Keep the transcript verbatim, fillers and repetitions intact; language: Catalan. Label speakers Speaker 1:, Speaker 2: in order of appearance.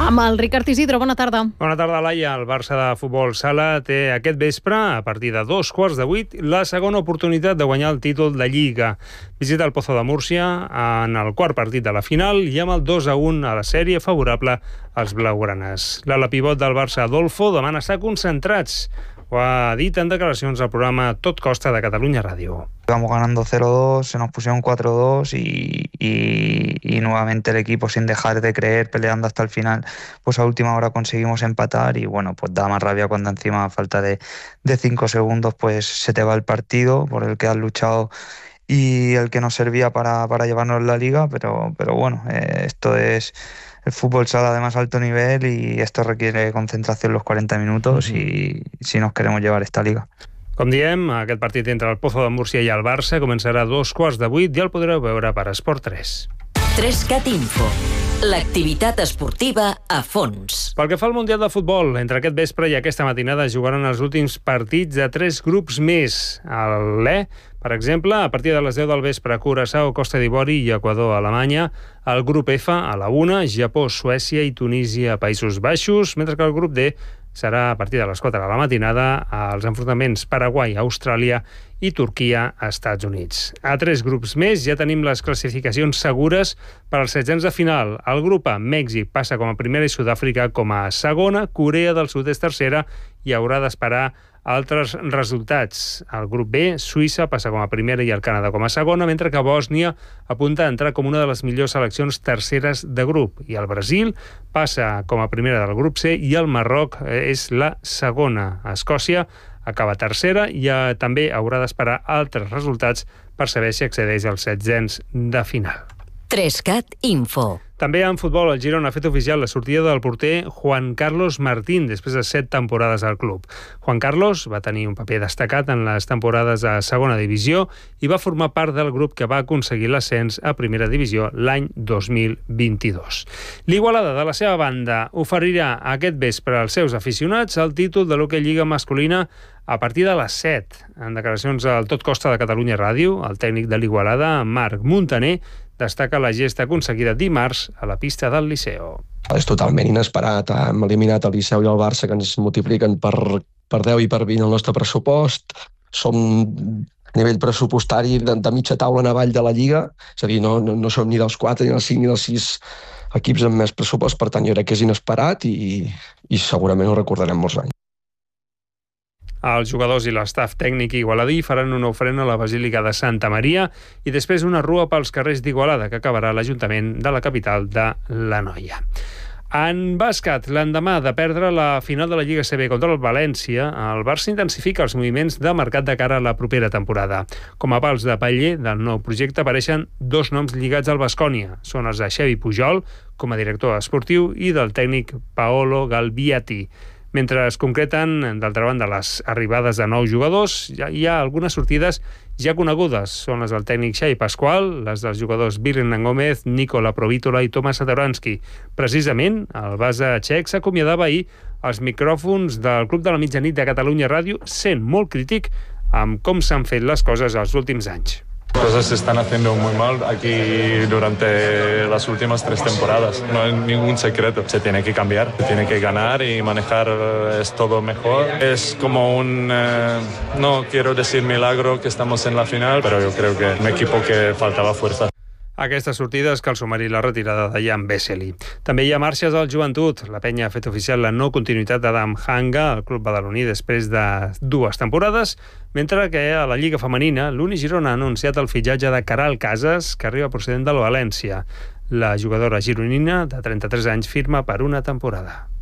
Speaker 1: Amb el Ricard Isidro, bona tarda.
Speaker 2: Bona tarda, Laia. El Barça de Futbol Sala té aquest vespre, a partir de dos quarts de vuit, la segona oportunitat de guanyar el títol de Lliga. Visita el Pozo de Múrcia en el quart partit de la final i amb el dos a un a la sèrie favorable als blaugranes. L'ala pivot del Barça, Adolfo, demana estar concentrats. Ho ha dit en declaracions al programa Tot Costa de Catalunya Ràdio.
Speaker 3: Íbamos ganando cero dos, se nos pusieron cuatro dos y, y, y nuevamente el equipo, sin dejar de creer, peleando hasta el final, pues a última hora conseguimos empatar y bueno, pues da más rabia cuando encima a falta de, de cinco segundos pues se te va el partido por el que has luchado y el que nos servía para, para llevarnos la liga, pero, pero bueno, eh, esto es el fútbol sala de más alto nivel y esto requiere concentración los cuarenta minutos y si nos queremos llevar esta liga.
Speaker 2: Com diem, aquest partit entre el Pozo de Múrcia i el Barça començarà a dos quarts de vuit i el podreu veure per Esport tres.
Speaker 4: tres-cat Info. L'activitat esportiva a fons.
Speaker 2: Pel que fa al Mundial de Futbol, entre aquest vespre i aquesta matinada jugaran els últims partits de tres grups més. El l'E, per exemple, a partir de les deu del vespre, Curaçao, Costa d'Ivori i Equador, Alemanya. El grup F, a la una, Japó, Suècia i Tunísia, Països Baixos, mentre que el grup D serà a partir de les quatre de la matinada als enfrontaments Paraguai, Austràlia i Turquia, Estats Units. A tres grups més ja tenim les classificacions segures per als setzents de final. El grup A, Mèxic, passa com a primera i Sud-àfrica com a segona, Corea del Sud és tercera i haurà d'esperar altres resultats. El grup B, Suïssa, passa com a primera i el Canadà com a segona, mentre que Bòsnia apunta a entrar com una de les millors seleccions terceres de grup. I el Brasil passa com a primera del grup C i el Marroc és la segona. Escòcia acaba tercera i ja també haurà d'esperar altres resultats per saber si accedeix als setzents de final.
Speaker 4: tres-cat Info.
Speaker 2: També en futbol, el Girona ha fet oficial la sortida del porter Juan Carlos Martín després de set temporades al club. Juan Carlos va tenir un paper destacat en les temporades a segona divisió i va formar part del grup que va aconseguir l'ascens a primera divisió l'any dos mil vint-i-dos. L'Igualada, de la seva banda, oferirà aquest vespre als seus aficionats el títol de l'Hockey Lliga masculina a partir de les set. En declaracions al Tot Costa de Catalunya Ràdio, el tècnic de l'Igualada, Marc Muntaner, destaca la gesta aconseguida dimarts a la pista del Liceo.
Speaker 5: És totalment inesperat. Hem eliminat el Liceu i el Barça, que ens multipliquen per, per deu i per vint el nostre pressupost. Som a nivell pressupostari de, de mitja taula en avall de la Lliga. És a dir, no, no, no som ni dels quatre, ni dels cinc, ni dels sis equips amb més pressupost. Per tant, jo crec que és inesperat i, i segurament ho recordarem molts anys.
Speaker 2: Els jugadors i l'estaf tècnic igualadí faran una ofrena a la Basílica de Santa Maria i després una rua pels carrers d'Igualada, que acabarà a l'Ajuntament de la capital de l'Anoia. En bàsquet, l'endemà de perdre la final de la Lliga C B contra el València, el Barça intensifica els moviments de mercat de cara a la propera temporada. Com a pals de paller del nou projecte apareixen dos noms lligats al Baskonia. Són els de Xavi Pujol, com a director esportiu, i del tècnic Paolo Galbiati. Mentre es concreten, d'altra banda, les arribades de nous jugadors, ja hi ha algunes sortides ja conegudes. Són les del tècnic Xavi Pasqual, les dels jugadors Viren Gómez, Nikola Provítola i Tomas Satoransky. Precisament, el base txec s'acomiadava ahir als micròfons del Club de la Mitjanit de Catalunya Ràdio, sent molt crític amb com s'han fet les coses els últims anys.
Speaker 6: Cosas se están haciendo muy mal aquí durante las últimas tres temporadas. No hay ningún secreto. Se tiene que cambiar, se tiene que ganar y manejar es todo mejor. Es como un, eh, no quiero decir milagro que estamos en la final, pero yo creo que un equipo que faltaba fuerza.
Speaker 2: Aquestes sortides cal sumar-hi la retirada de Jan Vesely. També hi ha marxes al Joventut. La penya ha fet oficial la no continuïtat d'Adam Hanga al club badaloní després de dues temporades, mentre que a la Lliga Femenina l'Uni Girona ha anunciat el fitxatge de Caral Casas, que arriba procedent del València. La jugadora gironina, de trenta-tres anys, firma per una temporada.